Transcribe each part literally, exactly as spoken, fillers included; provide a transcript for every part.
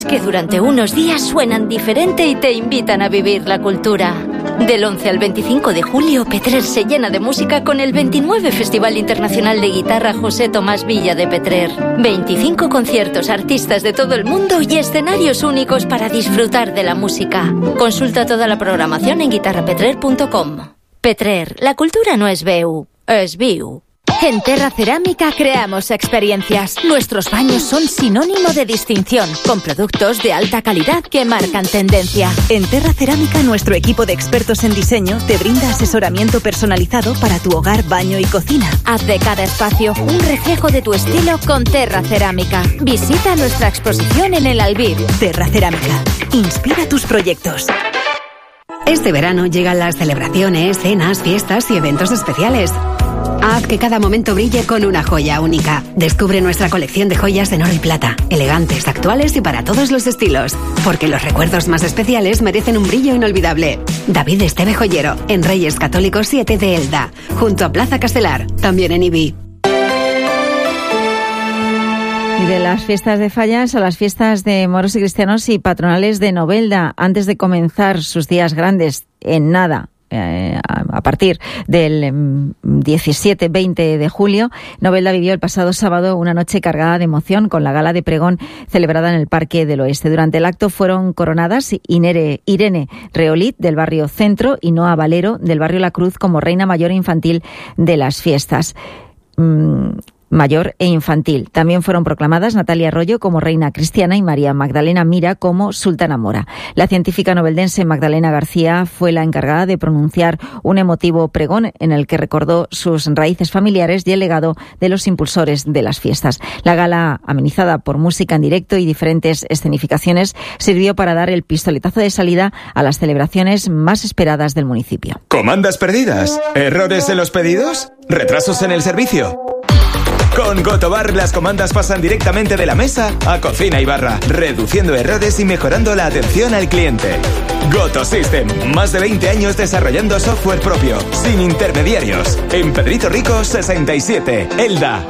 Que durante unos días suenan diferente y te invitan a vivir la cultura. Del once al veinticinco de julio, Petrer se llena de música con el veintinueve Festival Internacional de Guitarra José Tomás Villa de Petrer. veinticinco conciertos, artistas de todo el mundo y escenarios únicos para disfrutar de la música. Consulta toda la programación en guitarra petrer punto com. Petrer, la cultura no es veu, es viu. En Terra Cerámica creamos experiencias. Nuestros baños son sinónimo de distinción, con productos de alta calidad que marcan tendencia. En Terra Cerámica, nuestro equipo de expertos en diseño te brinda asesoramiento personalizado para tu hogar, baño y cocina. Haz de cada espacio un reflejo de tu estilo con Terra Cerámica. Visita nuestra exposición en el Albir. Terra Cerámica. Inspira tus proyectos. Este verano llegan las celebraciones, cenas, fiestas y eventos especiales. Haz que cada momento brille con una joya única. Descubre nuestra colección de joyas en oro y plata, elegantes, actuales y para todos los estilos. Porque los recuerdos más especiales merecen un brillo inolvidable. David Esteve Joyero, en Reyes Católicos siete de Elda, junto a Plaza Castelar, también en Ibi. Y de las fiestas de Fallas a las fiestas de moros y cristianos y patronales de Novelda, antes de comenzar sus días grandes en nada. Eh, a partir del diecisiete veinte de julio, Novelda vivió el pasado sábado una noche cargada de emoción con la gala de pregón celebrada en el Parque del Oeste. Durante el acto fueron coronadas Inere, Irene Reolit, del barrio Centro, y Noa Valero, del barrio La Cruz, como reina mayor infantil de las fiestas. Mm. Mayor e infantil. También fueron proclamadas Natalia Arroyo como reina cristiana y María Magdalena Mira como sultana mora. La científica noveldense Magdalena García fue la encargada de pronunciar un emotivo pregón en el que recordó sus raíces familiares y el legado de los impulsores de las fiestas. La gala, amenizada por música en directo y diferentes escenificaciones, sirvió para dar el pistoletazo de salida a las celebraciones más esperadas del municipio. ¿Comandas perdidas? ¿Errores en los pedidos? ¿Retrasos en el servicio? Con Gotobar las comandas pasan directamente de la mesa a cocina y barra, reduciendo errores y mejorando la atención al cliente. Goto System, más de veinte años desarrollando software propio, sin intermediarios. En Pedrito Rico sesenta y siete, Elda.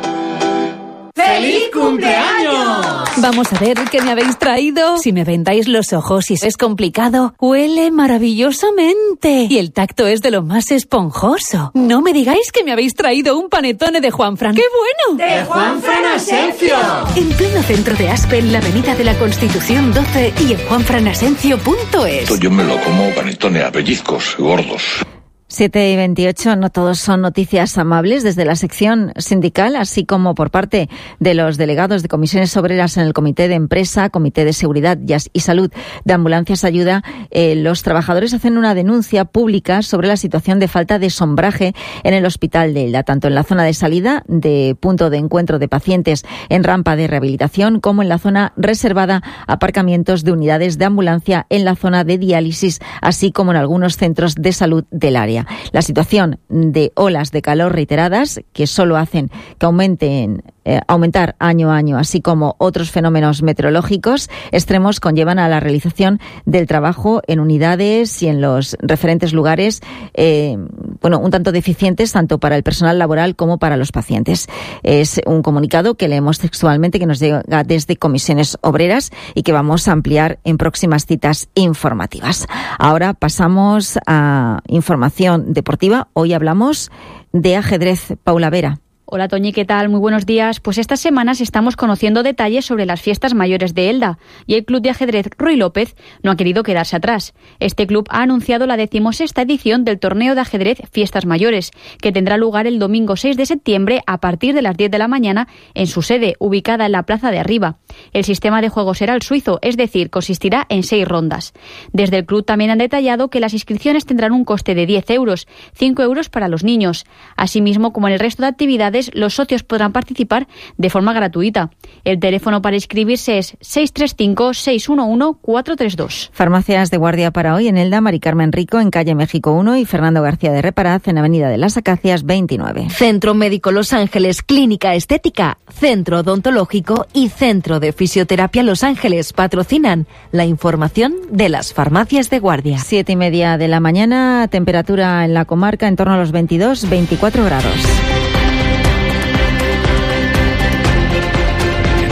¡Feliz cumpleaños! Vamos a ver qué me habéis traído. Si me vendáis los ojos y es complicado, huele maravillosamente. Y el tacto es de lo más esponjoso. No me digáis que me habéis traído un panetone de Juanfran. ¡Qué bueno! ¡De Juanfran Asencio! En pleno centro de Aspen, la avenida de la Constitución doce y en juanfran asencio punto es. Yo me lo como panetone a pellizcos gordos. siete y veintiocho, no todos son noticias amables. Desde la sección sindical, así como por parte de los delegados de comisiones obreras en el Comité de Empresa, Comité de Seguridad y Salud de Ambulancias Ayuda, eh, los trabajadores hacen una denuncia pública sobre la situación de falta de sombraje en el Hospital de Elda, tanto en la zona de salida de punto de encuentro de pacientes en rampa de rehabilitación, como en la zona reservada a aparcamientos de unidades de ambulancia en la zona de diálisis, así como en algunos centros de salud del área. La situación de olas de calor reiteradas, que solo hacen que aumenten, eh, aumentar año a año, así como otros fenómenos meteorológicos extremos, conllevan a la realización del trabajo en unidades y en los referentes lugares, eh, bueno, un tanto deficientes tanto para el personal laboral como para los pacientes. Es un comunicado que leemos textualmente, que nos llega desde Comisiones Obreras y que vamos a ampliar en próximas citas informativas. Ahora pasamos a información deportiva. Hoy hablamos de ajedrez. Paula Vera. Hola Toñi, ¿qué tal? Muy buenos días. Pues estas semanas estamos conociendo detalles sobre las fiestas mayores de Elda y el club de ajedrez Ruy López no ha querido quedarse atrás. Este club ha anunciado la decimosexta edición del torneo de ajedrez Fiestas Mayores, que tendrá lugar el domingo seis de septiembre a partir de las diez de la mañana en su sede, ubicada en la Plaza de Arriba. El sistema de juego será el suizo, es decir, consistirá en seis rondas. Desde el club también han detallado que las inscripciones tendrán un coste de diez euros, cinco euros para los niños. Asimismo, como en el resto de actividades, los socios podrán participar de forma gratuita. El teléfono para inscribirse es seis tres cinco, seis uno uno, cuatro tres dos. Farmacias de guardia para hoy en Elda, Mari Carmen Rico en calle México uno y Fernando García de Reparaz en avenida de las Acacias veintinueve. Centro Médico Los Ángeles, Clínica Estética, Centro Odontológico y Centro de Fisioterapia Los Ángeles patrocinan la información de las farmacias de guardia. Siete y media de la mañana, temperatura en la comarca en torno a los veintidós, veinticuatro grados. El incendio de los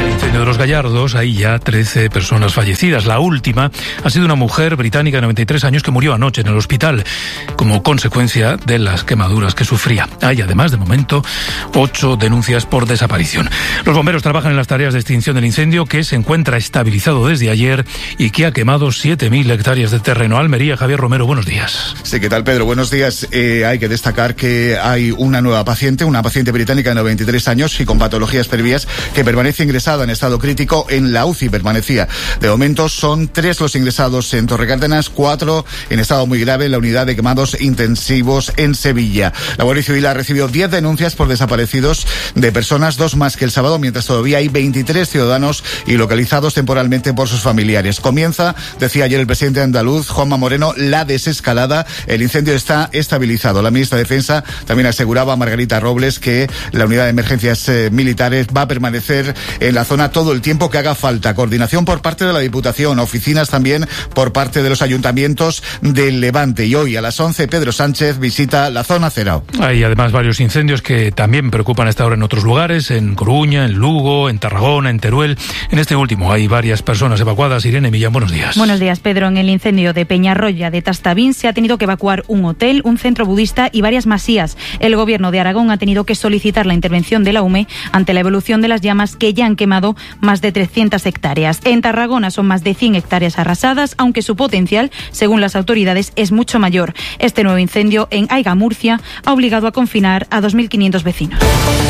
los Gallardos hay ya trece personas fallecidas. La última ha sido una mujer británica de noventa y tres años que murió anoche en el hospital como consecuencia de las quemaduras que sufría. Hay además, de momento, ocho denuncias por desaparición. Los bomberos trabajan en las tareas de extinción del incendio, que se encuentra estabilizado desde ayer y que ha quemado siete mil hectáreas de terreno. Almería, Javier Romero, buenos días. Sí, ¿qué tal, Pedro? Buenos días. Eh, hay que destacar que hay una nueva paciente, una paciente británica de noventa y tres años y con patologías previas que permanece ingresada en estado crítico en la U C I. Permanecía. De momento son tres los ingresados en Torrecárdenas, cuatro en estado muy grave en la unidad de quemados intensivos en Sevilla. La Guardia Civil ha recibido diez denuncias por desaparecidos de personas, dos más que el sábado, mientras todavía hay veintitrés ciudadanos y localizados temporalmente por sus familiares. Comienza, decía ayer el presidente andaluz, Juanma Moreno, la desescalada. El incendio está estabilizado. La ministra de Defensa también aseguraba a Margarita Robles que la unidad de emergencias eh, militares va a permanecer en la zona todo el tiempo que haga falta. Coordinación por parte de la Diputación, oficinas también por parte de los ayuntamientos del Levante. Y hoy a las once Pedro Sánchez visita la zona cero. Hay además varios incendios que también preocupan a esta hora en otros lugares, en Coruña, en Lugo, en Tarragona, en Teruel. En este último hay varias personas evacuadas. Irene Millán, buenos días. Buenos días, Pedro. En el incendio de Peñarroya de Tastavín se ha tenido que evacuar un hotel, un centro budista y varias masías. El gobierno de Aragón ha tenido que solicitar la intervención de la U M E ante la evolución de las llamas que ya han quemado más de trescientas hectáreas. En Tarragona son más de cien hectáreas arrasadas, aunque su potencial, según las autoridades, es mucho mayor. Este nuevo incendio en Aiga, Murcia, ha obligado a confinar a dos mil quinientos vecinos.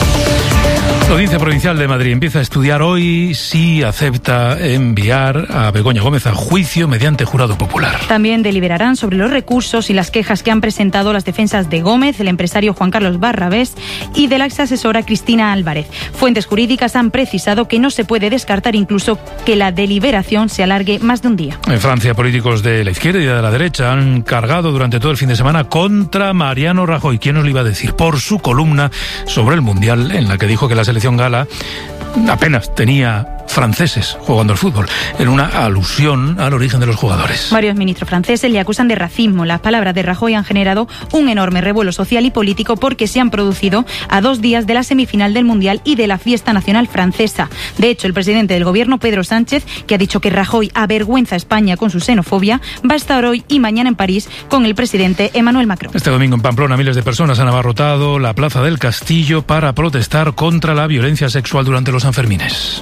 La Audiencia Provincial de Madrid empieza a estudiar hoy si acepta enviar a Begoña Gómez a juicio mediante jurado popular. También deliberarán sobre los recursos y las quejas que han presentado las defensas de Gómez, el empresario Juan Carlos Barrabés y de la exasesora Cristina Álvarez. Fuentes jurídicas han precisado que no se puede descartar incluso que la deliberación se alargue más de un día. En Francia, políticos de la izquierda y de la derecha han cargado durante todo el fin de semana contra Mariano Rajoy. ¿Quién nos lo iba a decir? Por su columna sobre el Mundial, en la que dijo que la selección gala apenas tenía franceses jugando al fútbol, en una alusión al origen de los jugadores. Varios ministros franceses le acusan de racismo. Las palabras de Rajoy han generado un enorme revuelo social y político porque se han producido a dos días de la semifinal del Mundial y de la fiesta nacional francesa. De hecho, el presidente del gobierno, Pedro Sánchez, que ha dicho que Rajoy avergüenza a España con su xenofobia, va a estar hoy y mañana en París con el presidente Emmanuel Macron. Este domingo en Pamplona miles de personas han abarrotado la Plaza del Castillo para protestar contra la violencia sexual durante los Sanfermines.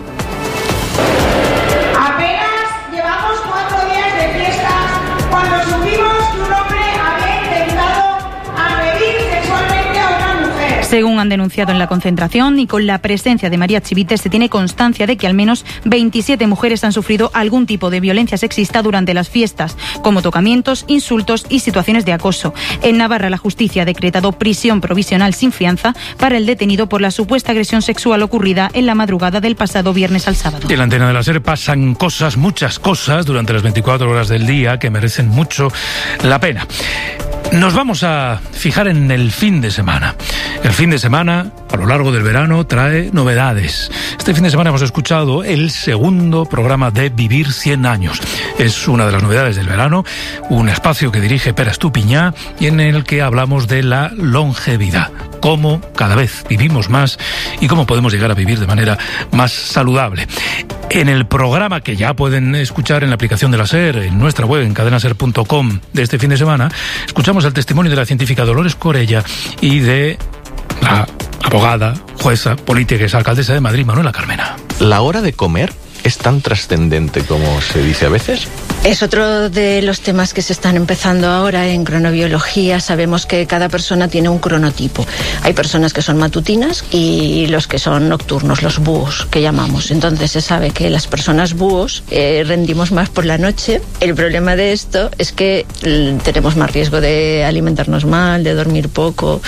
Según han denunciado en la concentración y con la presencia de María Chivite, se tiene constancia de que al menos veintisiete mujeres han sufrido algún tipo de violencia sexista durante las fiestas, como tocamientos, insultos y situaciones de acoso. En Navarra, la justicia ha decretado prisión provisional sin fianza para el detenido por la supuesta agresión sexual ocurrida en la madrugada del pasado viernes al sábado. En la antena de la SER pasan cosas, muchas cosas, durante las veinticuatro horas del día que merecen mucho la pena. Nos vamos a fijar en el fin de semana. El fin de semana, a lo largo del verano, trae novedades. Este fin de semana hemos escuchado el segundo programa de Vivir cien años. Es una de las novedades del verano, un espacio que dirige Pere Estupiñá y en el que hablamos de la longevidad. Cómo cada vez vivimos más y cómo podemos llegar a vivir de manera más saludable. En el programa que ya pueden escuchar en la aplicación de la SER, en nuestra web, en cadena ser punto com, de este fin de semana, escuchamos el testimonio de la científica Dolores Corella y de la abogada, jueza, política y exalcaldesa de Madrid, Manuela Carmena. ¿La hora de comer es tan trascendente como se dice a veces? Es otro de los temas que se están empezando ahora en cronobiología. Sabemos que cada persona tiene un cronotipo. Hay personas que son matutinas y los que son nocturnos, los búhos, que llamamos. Entonces se sabe que las personas búhos eh, rendimos más por la noche. El problema de esto es que l- tenemos más riesgo de alimentarnos mal, de dormir poco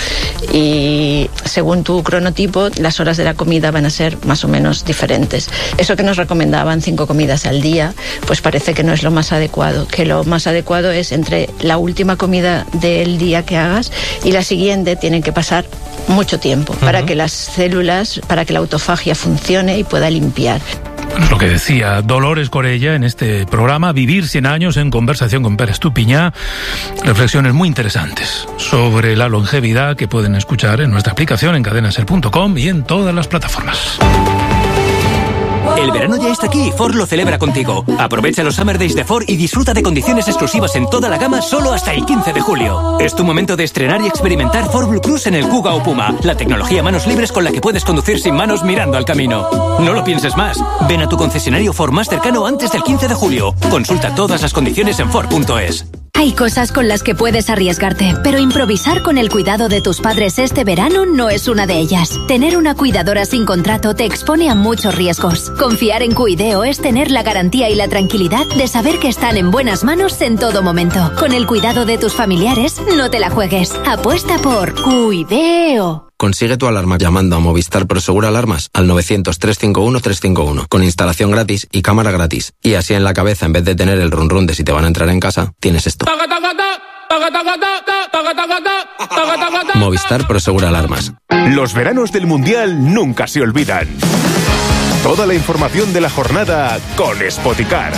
y según tu cronotipo las horas de la comida van a ser más o menos diferentes. Eso que nos recomendaban cinco comidas al día, pues parece que no es lo más adecuado, que lo más adecuado es entre la última comida del día que hagas y la siguiente tienen que pasar mucho tiempo uh-huh. para que las células, para que la autofagia funcione y pueda limpiar. Es lo que decía Dolores Corella en este programa, Vivir cien años, en conversación con Pere Estupiñá. Reflexiones muy interesantes sobre la longevidad que pueden escuchar en nuestra aplicación en cadena ser punto com y en todas las plataformas. El verano ya está aquí y Ford lo celebra contigo. Aprovecha los Summer Days de Ford y disfruta de condiciones exclusivas en toda la gama solo hasta el quince de julio. Es tu momento de estrenar y experimentar Ford Blue Cruise en el Kuga o Puma, la tecnología manos libres con la que puedes conducir sin manos mirando al camino. No lo pienses más. Ven a tu concesionario Ford más cercano antes del quince de julio. Consulta todas las condiciones en Ford punto es. Hay cosas con las que puedes arriesgarte, pero improvisar con el cuidado de tus padres este verano no es una de ellas. Tener una cuidadora sin contrato te expone a muchos riesgos. Confiar en Cuideo es tener la garantía y la tranquilidad de saber que están en buenas manos en todo momento. Con el cuidado de tus familiares, no te la juegues. Apuesta por Cuideo. Consigue tu alarma llamando a Movistar Prosegura Alarmas al novecientos, trescientos cincuenta y uno, trescientos cincuenta y uno, con instalación gratis y cámara gratis. Y así en la cabeza, en vez de tener el run run de si te van a entrar en casa, tienes esto. Movistar Prosegura Alarmas. Los veranos del Mundial nunca se olvidan. Toda la información de la jornada con Spoticar.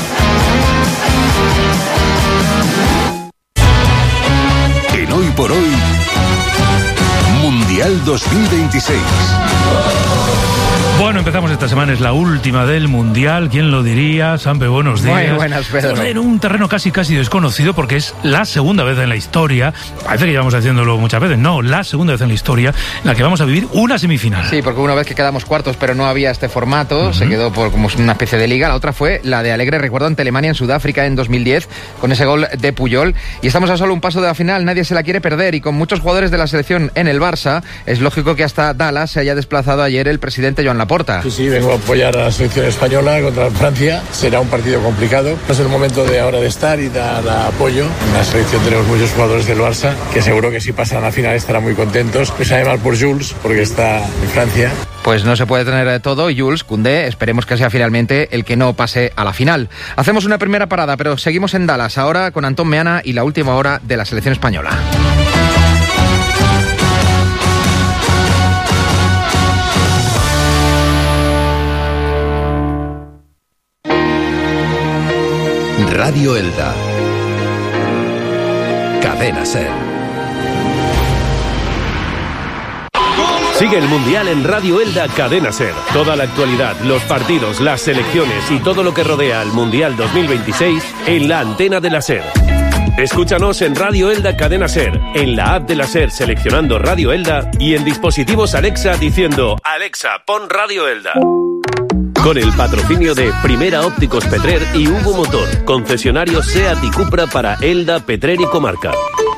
En Hoy por Hoy, Mundial dos mil veintiséis. Bueno, empezamos esta semana, es la última del Mundial. ¿Quién lo diría? Sampe, buenos días. Muy buenas, Pedro. En un terreno casi casi desconocido porque es la segunda vez en la historia, parece que llevamos haciéndolo muchas veces, no, la segunda vez en la historia en la que vamos a vivir una semifinal. Sí, porque una vez que quedamos cuartos pero no había este formato, uh-huh. se quedó por como una especie de liga. La otra fue la de alegre recuerdo ante Alemania en Sudáfrica en dos mil diez con ese gol de Puyol. Y estamos a solo un paso de la final, nadie se la quiere perder y con muchos jugadores de la selección en el Barça, es lógico que hasta Dallas se haya desplazado ayer el presidente Joan Laporta. Sí, sí, vengo a apoyar a la selección española contra Francia. Será un partido complicado. Es el momento de ahora de estar y dar apoyo. En la selección tenemos muchos jugadores del Barça que seguro que si pasan a la final estarán muy contentos. Me sabe mal por Jules porque está en Francia. Pues no se puede tener todo. Jules Koundé, esperemos que sea finalmente el que no pase a la final. Hacemos una primera parada, pero seguimos en Dallas ahora con Antón Meana y la última hora de la selección española. Radio Elda. Cadena Ser. Sigue el Mundial en Radio Elda Cadena Ser. Toda la actualidad, los partidos, las selecciones y todo lo que rodea al Mundial dos mil veintiséis en la antena de la Ser. Escúchanos en Radio Elda Cadena Ser, en la app de la Ser seleccionando Radio Elda y en dispositivos Alexa diciendo Alexa, pon Radio Elda. Con el patrocinio de Primera Ópticos Petrer y Hugo Motor, concesionario SEAT y Cupra para Elda, Petrer y comarca.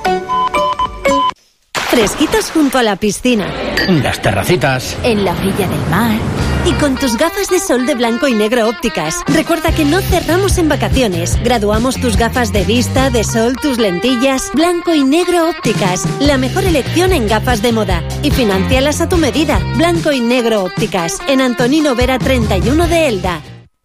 Fresquitos junto a la piscina. Las terracitas. En la orilla del mar. Y con tus gafas de sol de Blanco y Negro Ópticas. Recuerda que no cerramos en vacaciones. Graduamos tus gafas de vista, de sol, tus lentillas. Blanco y Negro Ópticas. La mejor elección en gafas de moda. Y financialas a tu medida. Blanco y Negro Ópticas. En Antonino Vera treinta y uno de Elda.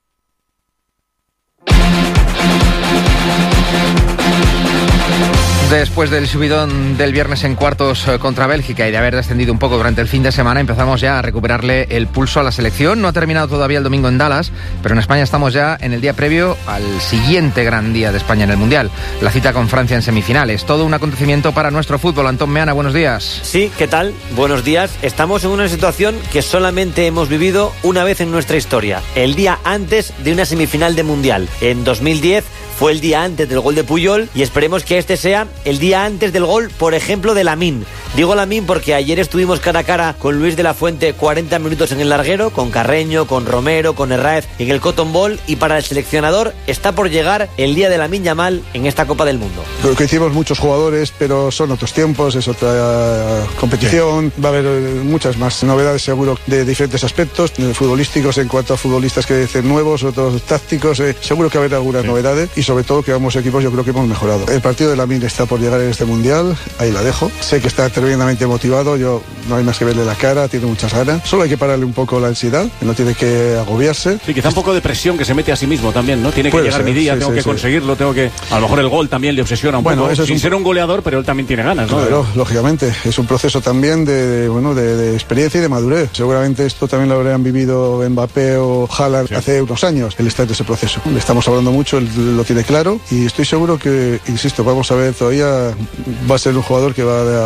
Después del subidón del viernes en cuartos contra Bélgica y de haber descendido un poco durante el fin de semana, empezamos ya a recuperarle el pulso a la selección. No ha terminado todavía el domingo en Dallas, pero en España estamos ya en el día previo al siguiente gran día de España en el Mundial, la cita con Francia en semifinales. Todo un acontecimiento para nuestro fútbol. Antón Meana, buenos días. Sí, ¿qué tal? Buenos días. Estamos en una situación que solamente hemos vivido una vez en nuestra historia, el día antes de una semifinal de Mundial. En dos mil diez fue el día antes del gol de Puyol y esperemos que este sea el día antes del gol, por ejemplo, de Lamine. Digo Lamine porque ayer estuvimos cara a cara con Luis de la Fuente cuarenta minutos en el larguero, con Carreño, con Romero, con Herráez en el Cotton Bowl, y para el seleccionador está por llegar el día de Lamine Yamal en esta Copa del Mundo. Creo que hicimos muchos jugadores, pero son otros tiempos, es otra competición, va a haber muchas más novedades seguro de diferentes aspectos, futbolísticos en cuanto a futbolistas que dicen nuevos, otros tácticos, eh, seguro que va a haber algunas sí. novedades y sobre todo que ambos equipos yo creo que hemos mejorado. El partido de Lamine está por llegar en este Mundial, ahí la dejo, sé que está tremendamente motivado, yo no hay más que verle la cara, tiene muchas ganas, solo hay que pararle un poco la ansiedad, no tiene que agobiarse. Sí, quizá un poco de presión que se mete a sí mismo también, ¿no? Tiene que Puede llegar ser, mi día, sí, tengo sí, que sí. conseguirlo, tengo que... A lo mejor el gol también le obsesiona un bueno, poco, sin un... ser un goleador, pero él también tiene ganas, ¿no? Claro, lógicamente, es un proceso también de, de bueno, de, de experiencia y de madurez. Seguramente esto también lo habrían vivido Mbappé o Haaland sí. hace unos años, él está en ese proceso. Le estamos hablando mucho, él lo tiene claro y estoy seguro que, insisto, vamos a ver, todavía va a ser un jugador que va a, a dejar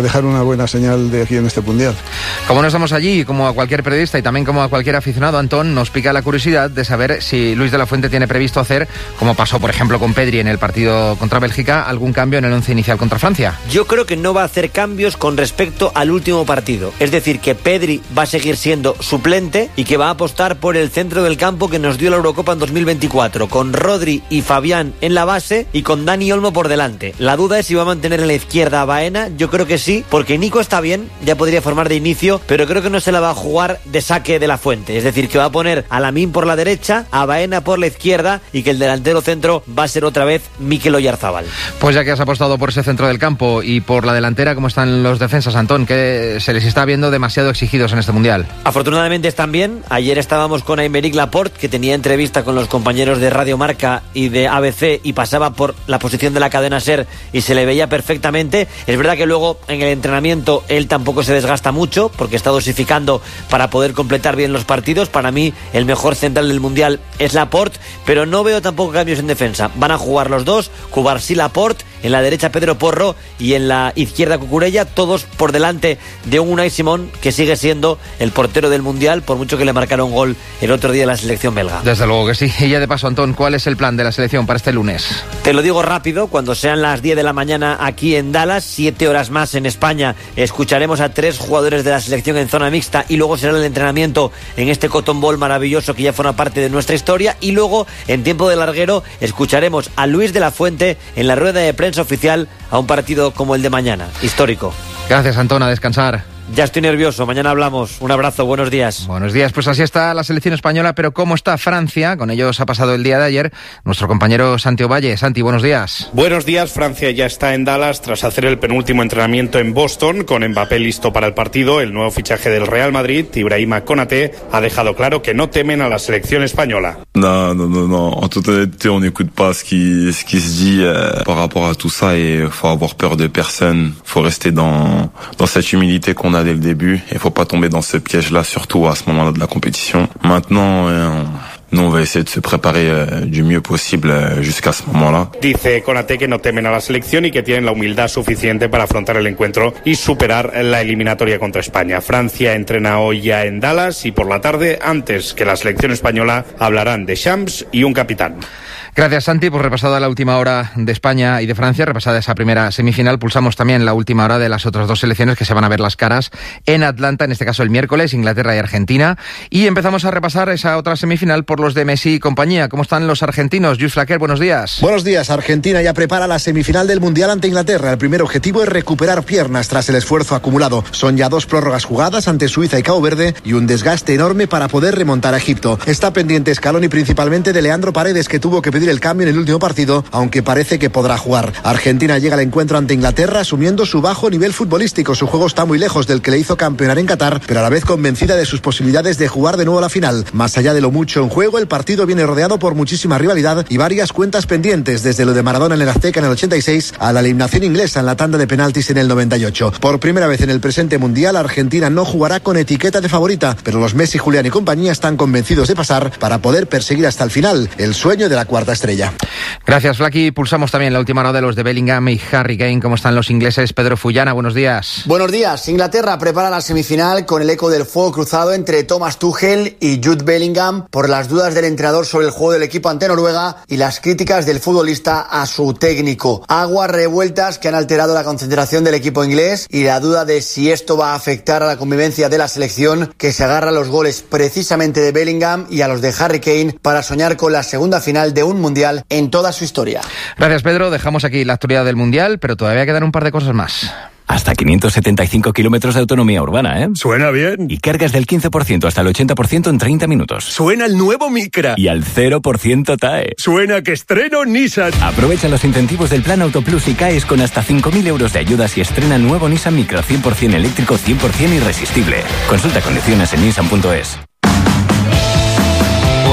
dejar una buena señal de aquí en este Mundial. Como no estamos allí, como a cualquier periodista y también como a cualquier aficionado, Antón, nos pica la curiosidad de saber si Luis de la Fuente tiene previsto hacer, como pasó por ejemplo con Pedri en el partido contra Bélgica, algún cambio en el once inicial contra Francia. Yo creo que no va a hacer cambios con respecto al último partido. Es decir, que Pedri va a seguir siendo suplente y que va a apostar por el centro del campo que nos dio la Eurocopa en dos mil veinticuatro, con Rodri y Fabián en la base y con Dani Olmo por delante. La duda es si va a mantener en la izquierda a Baena. Yo creo que sí, porque Nico está bien, ya podría formar de inicio, pero creo que no se la va a jugar de saque de la Fuente. Es decir, que va a poner a Lamine por la derecha, a Baena por la izquierda y que el delantero centro va a ser otra vez Mikel Oyarzábal. Pues ya que has apostado por ese centro del campo y por la delantera, ¿cómo están los defensas, Antón? Que se les está viendo demasiado exigidos en este Mundial. Afortunadamente están bien. Ayer estábamos con Aymeric Laporte, que tenía entrevista con los compañeros de Radio Marca y de A B C y pasaba por la posición de la cadena SER y se le veía perfectamente. Es verdad que luego en el entrenamiento él tampoco se desgasta mucho porque está dosificando para poder completar bien los partidos. Para mí el mejor central del Mundial es Laporte, pero no veo tampoco cambios en defensa. Van a jugar los dos, Cubarsí, Laporte, en la derecha Pedro Porro y en la izquierda Cucurella, todos por delante de un Unai Simón que sigue siendo el portero del Mundial, por mucho que le marcaron gol el otro día en la selección belga. Desde luego que sí. Y ya de paso, Antón, ¿cuál es el plan de la selección para este lunes? Te lo digo rápido, cuando sean las diez de la mañana aquí en Dallas, siete horas más en España, escucharemos a tres jugadores de la selección en zona mixta y luego será el entrenamiento en este Cotton Bowl maravilloso que ya forma parte de nuestra historia, y luego en tiempo de larguero escucharemos a Luis de la Fuente en la rueda de prensa oficial a un partido como el de mañana, histórico. Gracias, Antón, a descansar. Ya estoy nervioso, mañana hablamos. Un abrazo, buenos días. Buenos días, pues así está la selección española, pero ¿cómo está Francia? Con ellos ha pasado el día de ayer nuestro compañero Santi Ovalle. Santi, buenos días. Buenos días, Francia ya está en Dallas tras hacer el penúltimo entrenamiento en Boston, con Mbappé listo para el partido. El nuevo fichaje del Real Madrid, Ibrahima Konaté, ha dejado claro que no temen a la selección española. No, no, no, no. En toute honnêteté, on n'écoute pas ce qui, ce qui se dit euh, par rapport à tout ça et faut avoir peur de personne. Faut rester dans, dans cette humilité qu'on a dès le début. Il faut pas tomber dans ce piège-là, surtout à ce moment-là de la compétition. Maintenant, euh, nous, on va essayer de se préparer euh, du mieux possible euh, jusqu'à ce moment-là. Dice Konaté que no temen a la selección y que tienen la humildad suficiente para afrontar el encuentro y superar la eliminatoria contra España. Francia entrena hoy ya en Dallas y por la tarde, antes que la selección española, hablarán de Champs y un capitán. Gracias, Santi. Pues repasada la última hora de España y de Francia, repasada esa primera semifinal, pulsamos también la última hora de las otras dos selecciones que se van a ver las caras en Atlanta, en este caso el miércoles, Inglaterra y Argentina. Y empezamos a repasar esa otra semifinal por los de Messi y compañía. ¿Cómo están los argentinos? Luis Flaquer, buenos días. Buenos días. Argentina ya prepara la semifinal del Mundial ante Inglaterra. El primer objetivo es recuperar piernas tras el esfuerzo acumulado. Son ya dos prórrogas jugadas ante Suiza y Cabo Verde y un desgaste enorme para poder remontar a Egipto. Está pendiente Scaloni principalmente de Leandro Paredes, que tuvo que pedir el cambio en el último partido, aunque parece que podrá jugar. Argentina llega al encuentro ante Inglaterra asumiendo su bajo nivel futbolístico. Su juego está muy lejos del que le hizo campeonar en Qatar, pero a la vez convencida de sus posibilidades de jugar de nuevo la final. Más allá de lo mucho en juego, el partido viene rodeado por muchísima rivalidad y varias cuentas pendientes, desde lo de Maradona en el Azteca en el ochenta y seis a la eliminación inglesa en la tanda de penaltis en el noventa y ocho. Por primera vez en el presente Mundial, Argentina no jugará con etiqueta de favorita, pero los Messi, Julián y compañía están convencidos de pasar para poder perseguir hasta el final el sueño de la cuarta estrella. Gracias, Flaky. Pulsamos también la última hora de los de Bellingham y Harry Kane. ¿Cómo están los ingleses? Pedro Fullana, buenos días. Buenos días. Inglaterra prepara la semifinal con el eco del fuego cruzado entre Thomas Tuchel y Jude Bellingham por las dudas del entrenador sobre el juego del equipo ante Noruega y las críticas del futbolista a su técnico. Aguas revueltas que han alterado la concentración del equipo inglés y la duda de si esto va a afectar a la convivencia de la selección, que se agarra a los goles precisamente de Bellingham y a los de Harry Kane para soñar con la segunda final de un Mundial en toda su historia. Gracias, Pedro. Dejamos aquí la actualidad del Mundial, pero todavía quedan un par de cosas más. Hasta quinientos setenta y cinco kilómetros de autonomía urbana, ¿eh? Suena bien. Y cargas del quince por ciento hasta el ochenta por ciento en treinta minutos. Suena el nuevo Micra. Y al cero por ciento T A E. Suena que estreno Nissan. Aprovecha los incentivos del Plan Autoplus y caes con hasta cinco mil euros de ayudas y estrena nuevo Nissan Micra cien por ciento eléctrico, cien por ciento irresistible. Consulta condiciones en nissan punto es.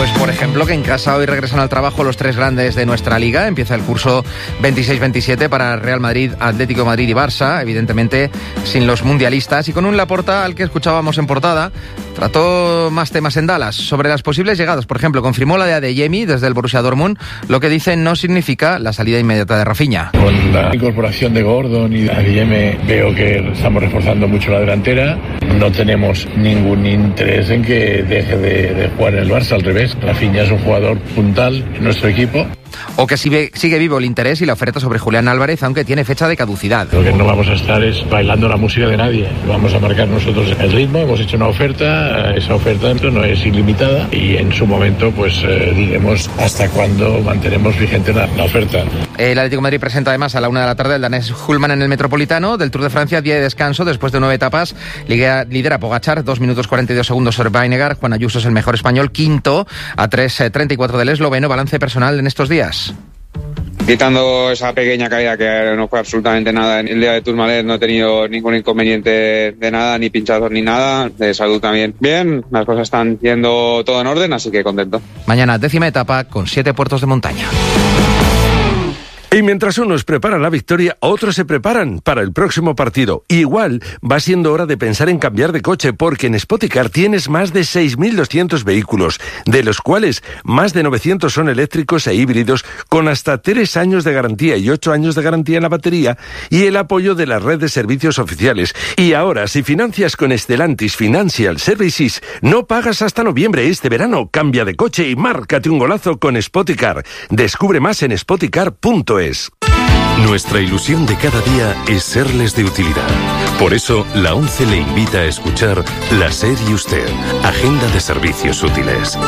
Pues por ejemplo que en casa hoy regresan al trabajo los tres grandes de nuestra liga. Empieza el curso veintiséis veintisiete para Real Madrid, Atlético de Madrid y Barça, evidentemente sin los mundialistas, y con un Laporta al que escuchábamos en portada. Trató más temas en Dallas sobre las posibles llegadas. Por ejemplo, confirmó la de Adeyemi desde el Borussia Dortmund. Lo que dice no significa la salida inmediata de Rafinha. Con la incorporación de Gordon y de Adeyemi veo que estamos reforzando mucho la delantera. No tenemos ningún interés en que deje de, de jugar en el Barça, al revés. Rafinha es un jugador puntal en nuestro equipo. O que sigue, sigue vivo el interés y la oferta sobre Julián Álvarez, aunque tiene fecha de caducidad. Lo que no vamos a estar es bailando la música de nadie. Vamos a marcar nosotros el ritmo. Hemos hecho una oferta, esa oferta no es ilimitada y en su momento pues eh, diremos hasta cuándo mantenemos vigente la, la oferta. El Atlético de Madrid presenta además a la una de la tarde el danés Hulman en el Metropolitano. Del Tour de Francia, día de descanso después de nueve etapas. Lidera, lidera Pogačar, dos minutos cuarenta y dos segundos sobre Vinegar. Juan Ayuso es el mejor español, quinto a tres treinta y cuatro del esloveno. Balance personal en estos días. Quitando esa pequeña caída que no fue absolutamente nada en el día de Tourmalet, no he tenido ningún inconveniente de nada, ni pinchazos ni nada. De salud también bien, las cosas están yendo todo en orden, así que contento. Mañana décima etapa con siete puertos de montaña. Y mientras unos preparan la victoria, otros se preparan para el próximo partido. Igual va siendo hora de pensar en cambiar de coche, porque en Spoticar tienes más de seis mil doscientos vehículos, de los cuales más de novecientos son eléctricos e híbridos, con hasta tres años de garantía y ocho años de garantía en la batería, y el apoyo de la red de servicios oficiales. Y ahora, si financias con Stellantis Financial Services, no pagas hasta noviembre. Este verano cambia de coche y márcate un golazo con Spoticar. Descubre más en spoticar punto es. Nuestra ilusión de cada día es serles de utilidad. Por eso, la ONCE le invita a escuchar La SER y Usted, Agenda de Servicios Útiles.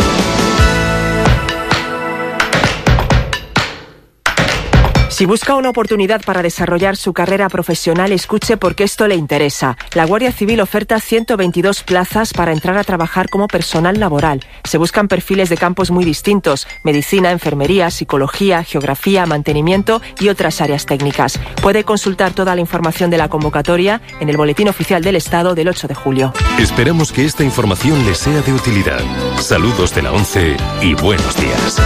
Si busca una oportunidad para desarrollar su carrera profesional, escuche porque esto le interesa. La Guardia Civil oferta ciento veintidós plazas para entrar a trabajar como personal laboral. Se buscan perfiles de campos muy distintos: medicina, enfermería, psicología, geografía, mantenimiento y otras áreas técnicas. Puede consultar toda la información de la convocatoria en el Boletín Oficial del Estado del ocho de julio. Esperamos que esta información le sea de utilidad. Saludos de la ONCE y buenos días.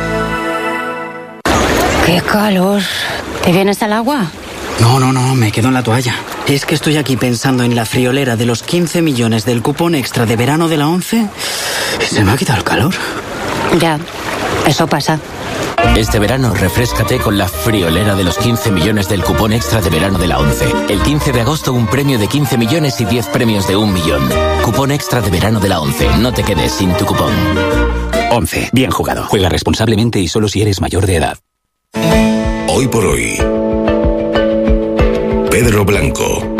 ¡Qué calor! ¿Te vienes al agua? No, no, no, me quedo en la toalla. Es que estoy aquí pensando en la friolera de los quince millones del cupón extra de verano de la ONCE y se me ha quitado el calor. Ya, eso pasa. Este verano refréscate con la friolera de los quince millones del cupón extra de verano de la ONCE. El quince de agosto un premio de quince millones y diez premios de un millón. Cupón extra de verano de la ONCE. No te quedes sin tu cupón. ONCE. Bien jugado. Juega responsablemente y solo si eres mayor de edad. Hoy por hoy, Pedro Blanco.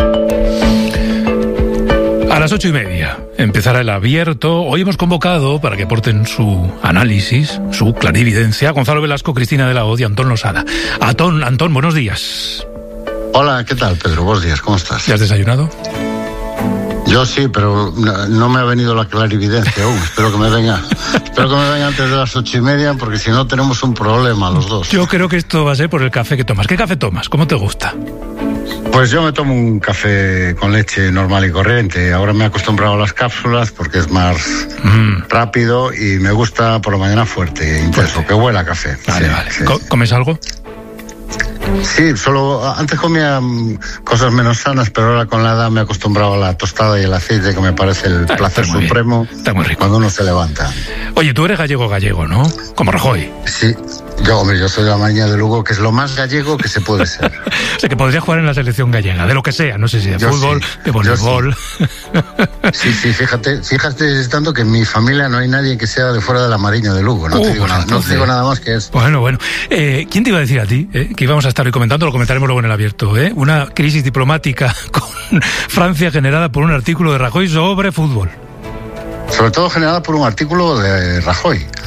A las ocho y media empezará el abierto. Hoy hemos convocado para que aporten su análisis, su clarividencia, Gonzalo Velasco, Cristina de la Hoz y Antón Losada. Antón, Antón, buenos días. Hola, ¿qué tal, Pedro? Buenos días, ¿cómo estás? ¿Ya has desayunado? Yo sí, pero no me ha venido la clarividencia aún. Espero que me venga. Espero que me venga antes de las ocho y media, porque si no tenemos un problema los dos. Yo creo que esto va a ser por el café que tomas. ¿Qué café tomas? ¿Cómo te gusta? Pues yo me tomo un café con leche normal y corriente. Ahora me he acostumbrado a las cápsulas porque es más mm. rápido y me gusta por la mañana fuerte, intenso, fuerte. Que huela a café. Vale, sí, vale. Sí. ¿Comes algo? Sí, solo antes comía cosas menos sanas, pero ahora con la edad me he acostumbrado a la tostada y el aceite, que me parece el ah, placer supremo Está muy rico. Cuando uno se levanta. Oye, tú eres gallego gallego, ¿no? Como Rajoy. Sí, yo, hombre, yo soy de la Maña de Lugo, que es lo más gallego que se puede ser. O sea, que podría jugar en la selección gallega, de lo que sea, no sé si de yo fútbol, sí, de voleibol. Sí. sí, sí, fíjate, fíjate tanto que en mi familia no hay nadie que sea de fuera de la Mariña de Lugo, no, uh, te, digo nada, entonces... no te digo nada más que eso. Bueno, bueno. Eh, ¿Quién te iba a decir a ti eh, que íbamos a estar hoy comentando? Lo comentaremos luego en el abierto, ¿eh? Una crisis diplomática con Francia generada por un artículo de Rajoy sobre fútbol. Sobre todo generada por un artículo de Rajoy. Ya.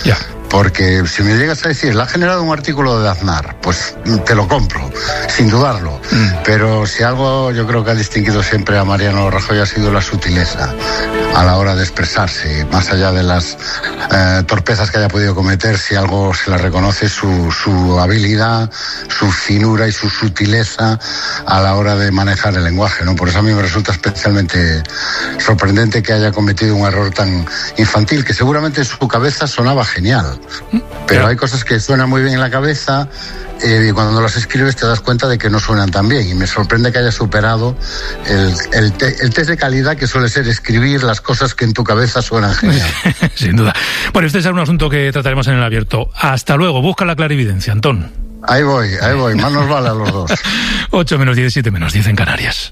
Porque si me llegas a decir, la ha generado un artículo de Aznar, pues te lo compro, sin dudarlo. Mm. Pero si algo yo creo que ha distinguido siempre a Mariano Rajoy ha sido la sutileza a la hora de expresarse, más allá de las eh, torpezas que haya podido cometer, si algo se le reconoce, su, su habilidad, su finura y su sutileza a la hora de manejar el lenguaje, ¿no? Por eso a mí me resulta especialmente sorprendente que haya cometido un error tan infantil, que seguramente en su cabeza sonaba genial, pero hay cosas que suenan muy bien en la cabeza eh, y cuando las escribes te das cuenta de que no suenan tan bien, y me sorprende que haya superado el, el, te, el test de calidad que suele ser escribir las cosas que en tu cabeza suenan genial. Sin duda. Bueno, este es un asunto que trataremos en el abierto. Hasta luego, busca la clarividencia, Antón. Ahí voy, ahí voy, más nos vale a los dos. ocho menos diez, siete menos diez en Canarias.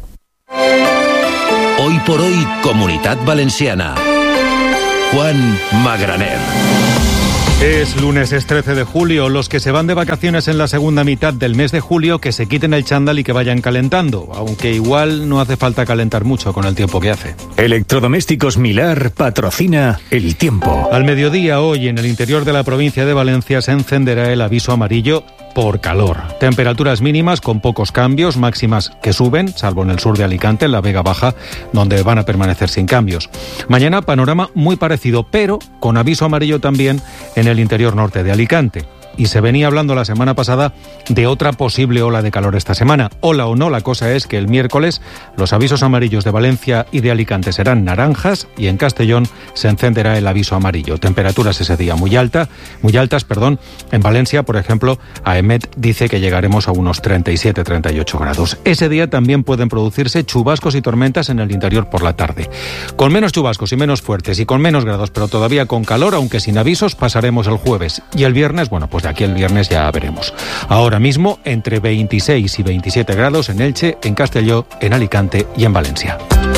Hoy por hoy, Comunitat Valenciana. Juan Magraner. Es lunes, es trece de julio. Los que se van de vacaciones en la segunda mitad del mes de julio, que se quiten el chándal y que vayan calentando, aunque igual no hace falta calentar mucho con el tiempo que hace. Electrodomésticos Milar patrocina el tiempo. Al mediodía hoy en el interior de la provincia de Valencia se encenderá el aviso amarillo por calor. Temperaturas mínimas con pocos cambios, máximas que suben, salvo en el sur de Alicante, en la Vega Baja, donde van a permanecer sin cambios. Mañana panorama muy parecido, pero con aviso amarillo también en el interior norte de Alicante. Y se venía hablando la semana pasada de otra posible ola de calor esta semana. Ola o no, la cosa es que el miércoles los avisos amarillos de Valencia y de Alicante serán naranjas y en Castellón se encenderá el aviso amarillo. Temperaturas ese día muy alta, muy altas, perdón. En Valencia, por ejemplo, AEMET dice que llegaremos a unos treinta y siete a treinta y ocho grados. Ese día también pueden producirse chubascos y tormentas en el interior por la tarde. Con menos chubascos y menos fuertes y con menos grados, pero todavía con calor, aunque sin avisos, pasaremos el jueves. Y el viernes, bueno, pues de aquí el viernes ya veremos. Ahora mismo entre veintiséis y veintisiete grados en Elche, en Castelló, en Alicante y en Valencia.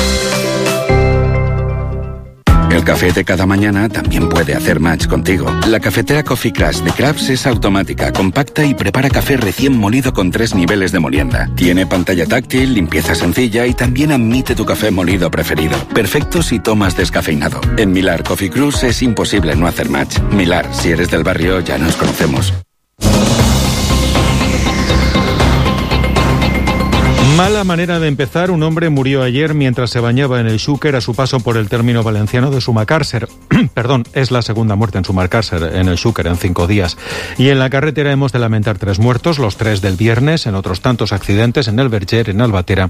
El café de cada mañana también puede hacer match contigo. La cafetera Coffee Crush de Crafts es automática, compacta y prepara café recién molido con tres niveles de molienda. Tiene pantalla táctil, limpieza sencilla y también admite tu café molido preferido. Perfecto si tomas descafeinado. En Milar Coffee Crush es imposible no hacer match. Milar, si eres del barrio, ya nos conocemos. Mala manera de empezar. Un hombre murió ayer mientras se bañaba en el Xúquer a su paso por el término valenciano de Sumacàrcer. Perdón, es la segunda muerte en Sumacàrcer, en el Xúquer, en cinco días. Y en la carretera hemos de lamentar tres muertos, los tres del viernes, en otros tantos accidentes en el Verger, en Albatera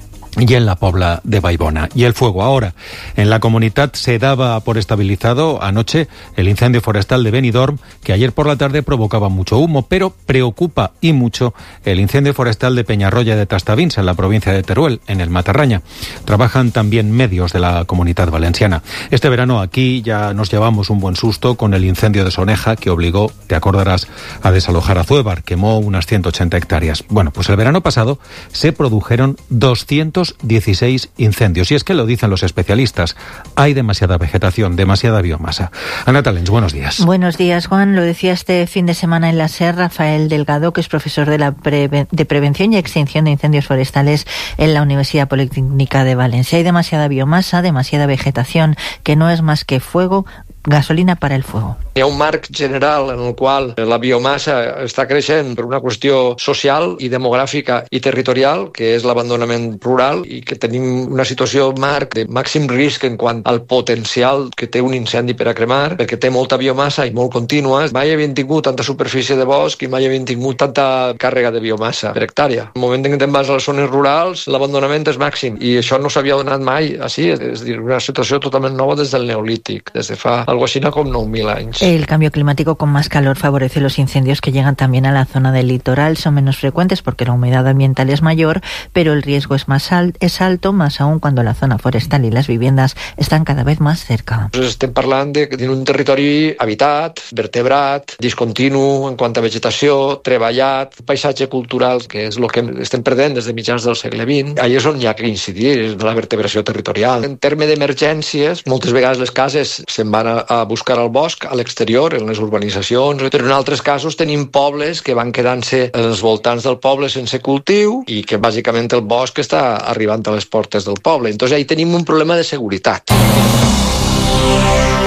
y en la Pobla de Baibona. Y el fuego ahora. En la comunidad se daba por estabilizado anoche el incendio forestal de Benidorm, que ayer por la tarde provocaba mucho humo, pero preocupa y mucho el incendio forestal de Peñarroya de Tastavins, en la provincia de Teruel, en el Matarraña. Trabajan también medios de la comunidad valenciana. Este verano aquí ya nos llevamos un buen susto con el incendio de Soneja, que obligó, te acordarás, a desalojar a Zuévar, quemó unas ciento ochenta hectáreas. Bueno, pues el verano pasado se produjeron doscientos dieciséis incendios. Y es que lo dicen los especialistas, hay demasiada vegetación, demasiada biomasa. Ana Talens, buenos días. Buenos días, Juan. Lo decía este fin de semana en la SER Rafael Delgado, que es profesor de, la Preve- de Prevención y Extinción de Incendios Forestales en la Universidad Politécnica de Valencia. Hay demasiada biomasa, demasiada vegetación, que no es más que fuego, gasolina para el fuego. Hi ha un marc general en el qual la biomassa està creixent per una qüestió social i demogràfica i territorial, que és l'abandonament rural, i que tenim una situació marc de màxim risc en quant al potencial que té un incendi per a cremar, perquè té molta biomassa i molt contínua. Mai havien tingut tanta superfície de bosc i mai havien tingut tanta càrrega de biomassa per hectàrea. En el moment en què te'n vas a les zones rurals, l'abandonament és màxim, i això no s'havia donat mai així. És a dir, una situació totalment nova des del Neolític, des de fa algo así como nueve mil años. El cambio climático con más calor favorece los incendios que llegan también a la zona del litoral. Son menos frecuentes porque la humedad ambiental es mayor, pero el riesgo es más al, es alto, más aún cuando la zona forestal y las viviendas están cada vez más cerca. Estem parlant de, de un territori habitat, vertebrat, discontinu en quant a vegetació, treballat, paisatge cultural, que és el que estem perdent des de mitjans del segle vint. Allà és on hi ha que incidir, en la vertebració territorial. En terme d'emergències, moltes vegades les cases se'n van a, a buscar al bosc, a l'exterior, en les urbanitzacions, però en altres casos tenim pobles que van quedant-se als voltants del poble sense cultiu i que bàsicament el bosc està arribant a les portes del poble. Entonces ahí tenim un problema de seguretat.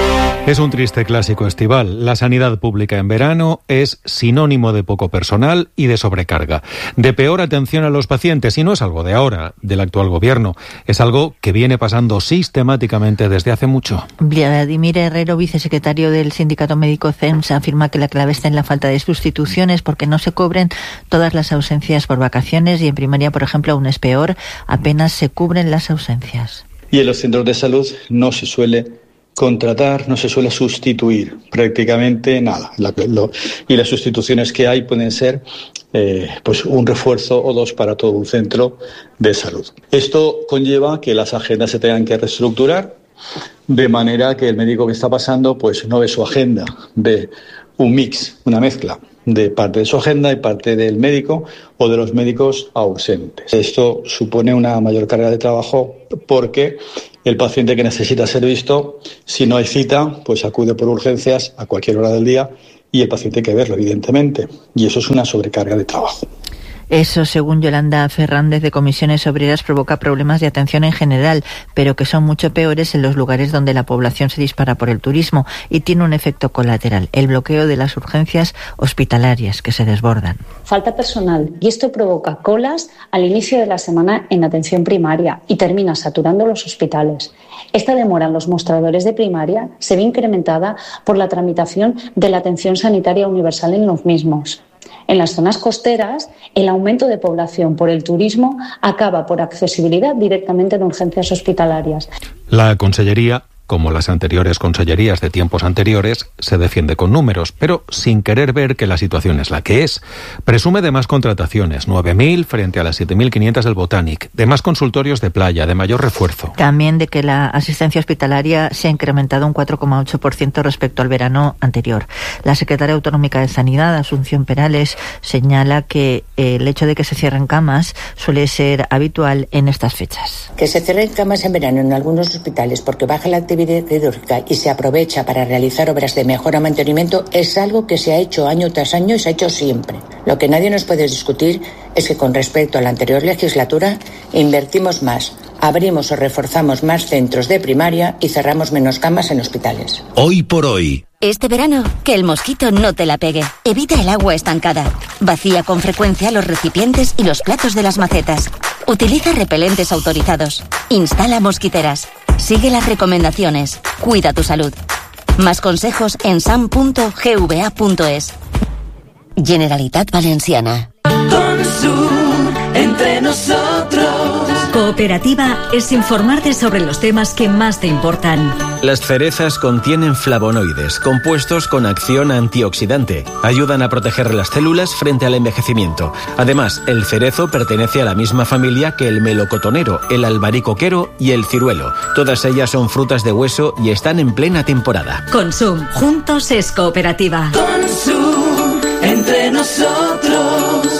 Es un triste clásico estival. La sanidad pública en verano es sinónimo de poco personal y de sobrecarga, de peor atención a los pacientes, y no es algo de ahora, del actual gobierno, es algo que viene pasando sistemáticamente desde hace mucho. Vladimir Herrero, vicesecretario del Sindicato Médico C E M S, afirma que la clave está en la falta de sustituciones porque no se cubren todas las ausencias por vacaciones y en primaria, por ejemplo, aún es peor, apenas se cubren las ausencias. Y en los centros de salud no se suele contratar, no se suele sustituir prácticamente nada. La, lo, y las sustituciones que hay pueden ser eh, pues un refuerzo o dos para todo un centro de salud. Esto conlleva que las agendas se tengan que reestructurar de manera que el médico que está pasando pues no ve su agenda, ve un mix, una mezcla de parte de su agenda y parte del médico o de los médicos ausentes. Esto supone una mayor carga de trabajo porque el paciente que necesita ser visto, si no hay cita, pues acude por urgencias a cualquier hora del día y el paciente hay que verlo, evidentemente. Y eso es una sobrecarga de trabajo. Eso, según Yolanda Fernández de Comisiones Obreras, provoca problemas de atención en general, pero que son mucho peores en los lugares donde la población se dispara por el turismo y tiene un efecto colateral, el bloqueo de las urgencias hospitalarias que se desbordan. Falta personal y esto provoca colas al inicio de la semana en atención primaria y termina saturando los hospitales. Esta demora en los mostradores de primaria se ve incrementada por la tramitación de la atención sanitaria universal en los mismos. En las zonas costeras, el aumento de población por el turismo acaba por accesibilidad directamente en urgencias hospitalarias. La Consellería, como las anteriores consellerías de tiempos anteriores, se defiende con números, pero sin querer ver que la situación es la que es. Presume de más contrataciones, nueve mil frente a las siete mil quinientas del Botanic, de más consultorios de playa, de mayor refuerzo. También de que la asistencia hospitalaria se ha incrementado un cuatro coma ocho por ciento respecto al verano anterior. La secretaria autonómica de Sanidad, Asunción Perales, señala que el hecho de que se cierren camas suele ser habitual en estas fechas. Que se cierren camas en verano en algunos hospitales porque baja la actividad quirúrgica y se aprovecha para realizar obras de mejora o mantenimiento es algo que se ha hecho año tras año y se ha hecho siempre. Lo que nadie nos puede discutir es que con respecto a la anterior legislatura invertimos más, abrimos o reforzamos más centros de primaria y cerramos menos camas en hospitales. Hoy por hoy. Este verano, que el mosquito no te la pegue. Evita el agua estancada. Vacía con frecuencia los recipientes y los platos de las macetas. Utiliza repelentes autorizados. Instala mosquiteras. Sigue las recomendaciones. Cuida tu salud. Más consejos en sam punto gva punto es. Generalitat Valenciana. Consum, entre nosotros. Cooperativa es informarte sobre los temas que más te importan. Las cerezas contienen flavonoides, compuestos con acción antioxidante. Ayudan a proteger las células frente al envejecimiento. Además, el cerezo pertenece a la misma familia que el melocotonero, el albaricoquero y el ciruelo. Todas ellas son frutas de hueso y están en plena temporada. Consum, juntos es cooperativa. Consum, entre nosotros.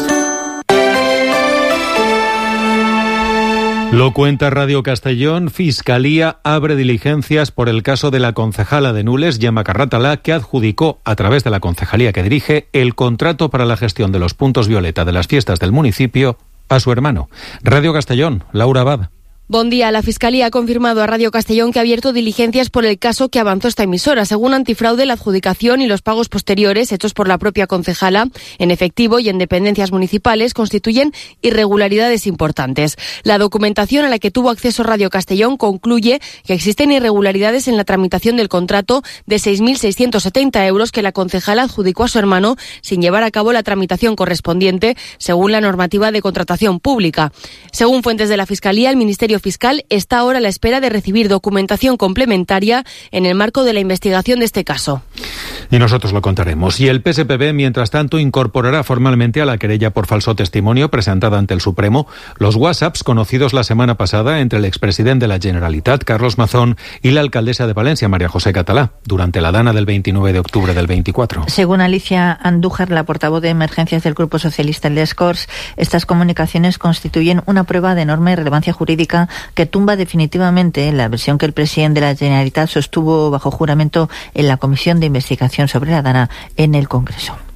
Lo cuenta Radio Castellón. Fiscalía abre diligencias por el caso de la concejala de Nules, Gemma Carratalá, que adjudicó, a través de la concejalía que dirige, el contrato para la gestión de los puntos violeta de las fiestas del municipio a su hermano. Radio Castellón, Laura Abad. Buen día. La Fiscalía ha confirmado a Radio Castellón que ha abierto diligencias por el caso que avanzó esta emisora. Según Antifraude, la adjudicación y los pagos posteriores hechos por la propia concejala en efectivo y en dependencias municipales constituyen irregularidades importantes. La documentación a la que tuvo acceso Radio Castellón concluye que existen irregularidades en la tramitación del contrato de seis mil seiscientos setenta euros que la concejala adjudicó a su hermano sin llevar a cabo la tramitación correspondiente según la normativa de contratación pública. Según fuentes de la Fiscalía, el Ministerio Fiscal está ahora a la espera de recibir documentación complementaria en el marco de la investigación de este caso. Y nosotros lo contaremos. Y el P S P B, mientras tanto, incorporará formalmente a la querella por falso testimonio presentada ante el Supremo los WhatsApps conocidos la semana pasada entre el expresidente de la Generalitat, Carlos Mazón, y la alcaldesa de Valencia, María José Catalá, durante la dana del veintinueve de octubre del veinticuatro. Según Alicia Andújar, la portavoz de emergencias del Grupo Socialista en Les Corts, estas comunicaciones constituyen una prueba de enorme relevancia jurídica que tumba definitivamente la versión que el presidente de la Generalitat sostuvo bajo juramento en la Comisión de Investigación sobre la Dana en el Congreso.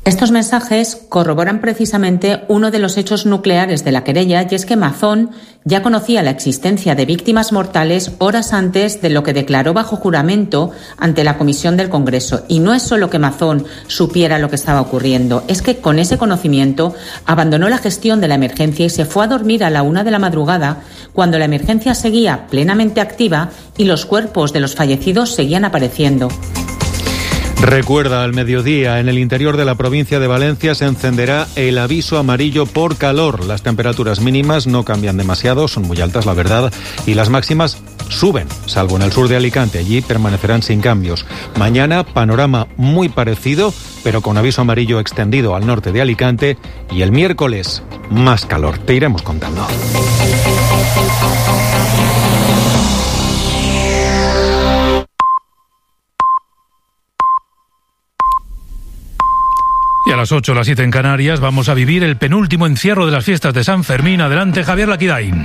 Estos mensajes corroboran precisamente uno de los hechos nucleares de la querella, y es que Mazón ya conocía la existencia de víctimas mortales horas antes de lo que declaró bajo juramento ante la Comisión del Congreso. Y no es solo que Mazón supiera lo que estaba ocurriendo, es que con ese conocimiento abandonó la gestión de la emergencia y se fue a dormir a la una de la madrugada, cuando la emergencia seguía plenamente activa y los cuerpos de los fallecidos seguían apareciendo. Recuerda, al mediodía, en el interior de la provincia de Valencia se encenderá el aviso amarillo por calor. Las temperaturas mínimas no cambian demasiado, son muy altas, la verdad, y las máximas suben, salvo en el sur de Alicante. Allí permanecerán sin cambios. Mañana, panorama muy parecido, pero con aviso amarillo extendido al norte de Alicante. Y el miércoles, más calor. Te iremos contando. Y a las ocho, las siete en Canarias, vamos a vivir el penúltimo encierro de las fiestas de San Fermín. Adelante, Javier Laquidain.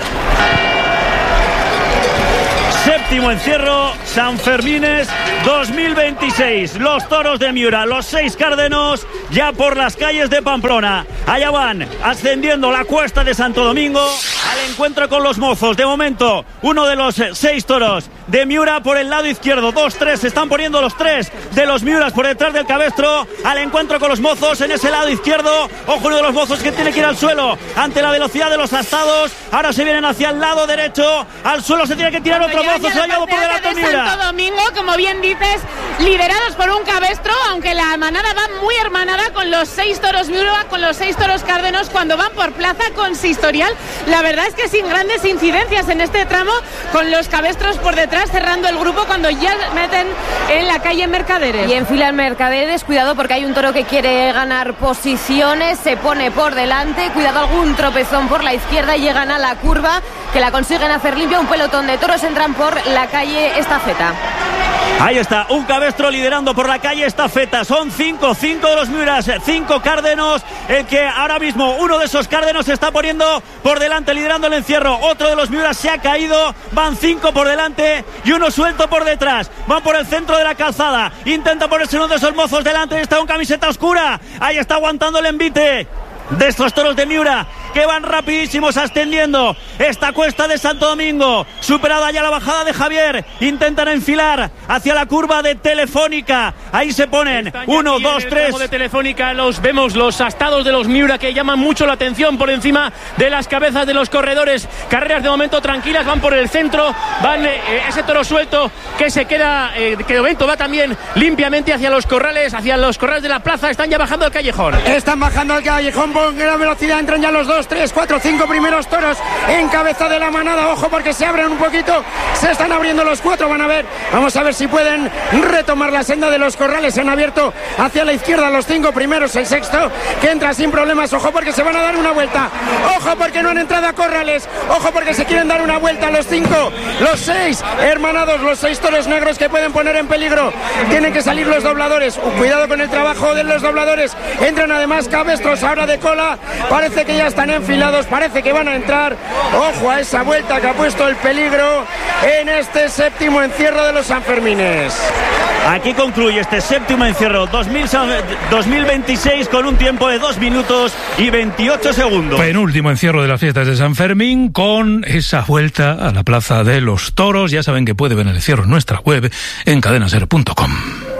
Séptimo encierro, San Fermines dos mil veintiséis. Los toros de Miura, los seis cárdenos, ya por las calles de Pamplona. Allá van, ascendiendo la cuesta de Santo Domingo al encuentro con los mozos. De momento, uno de los seis toros de Miura por el lado izquierdo. Dos, tres, se están poniendo los tres de los Miuras por detrás del cabestro al encuentro con los mozos en ese lado izquierdo. Ojo, uno de los mozos que tiene que ir al suelo ante la velocidad de los astados. Ahora se vienen hacia el lado derecho. Al suelo se tiene que tirar otro mozo. Se ha llevado por delante de Miura. Santo Domingo, como bien dices, liderados por un cabestro, aunque la manada va muy hermanada con los seis toros Miura, con los seis toros cárdenos, cuando van por plaza consistorial. La verdad es que sin grandes incidencias en este tramo, con los cabestros por detrás cerrando el grupo cuando ya meten en la calle Mercaderes. Y enfilan Mercaderes, cuidado porque hay un toro que quiere ganar posiciones, se pone por delante, cuidado algún tropezón por la izquierda y llegan a la curva que la consiguen hacer limpia. Un pelotón de toros entran por la calle Estafeta. Ahí está, un cabestro liderando por la calle Estafeta. Son cinco, cinco de los Miuras, cinco cárdenos. El que ahora mismo uno de esos cárdenos se está poniendo por delante, liderando el encierro. Otro de los Miuras se ha caído. Van cinco por delante y uno suelto por detrás. Van por el centro de la calzada. Intenta ponerse uno de esos mozos delante. Está con camiseta oscura. Ahí está aguantando el envite de estos toros de Miura, que van rapidísimos ascendiendo esta cuesta de Santo Domingo. Superada ya la bajada de Javier, intentan enfilar hacia la curva de Telefónica. Ahí se ponen uno, dos, tres. De Telefónica los vemos, los astados de los Miura, que llaman mucho la atención por encima de las cabezas de los corredores. Carreras de momento tranquilas, van por el centro, van eh, ese toro suelto que se queda, eh, que de momento va también limpiamente hacia los corrales, hacia los corrales de la plaza. Están ya bajando al callejón. Están bajando al callejón con gran velocidad, entran ya los dos, tres, cuatro, cinco primeros toros en cabeza de la manada. Ojo porque se abren un poquito, se están abriendo los cuatro, van a ver, vamos a ver si pueden retomar la senda de los corrales. Se han abierto hacia la izquierda los cinco primeros, el sexto que entra sin problemas. Ojo porque se van a dar una vuelta, ojo porque no han entrado a corrales, ojo porque se quieren dar una vuelta los cinco, los seis hermanados, los seis toros negros que pueden poner en peligro. Tienen que salir los dobladores, cuidado con el trabajo de los dobladores. Entran además cabestros ahora de cola, parece que ya están enfilados, parece que van a entrar. Ojo a esa vuelta que ha puesto el peligro en este séptimo encierro de los Sanfermines. Aquí concluye este séptimo encierro dos mil veintiséis con un tiempo de dos minutos y veintiocho segundos. Penúltimo encierro de las fiestas de San Fermín, con esa vuelta a la Plaza de los Toros. Ya saben que puede ver el encierro en nuestra web en cadena ser punto com.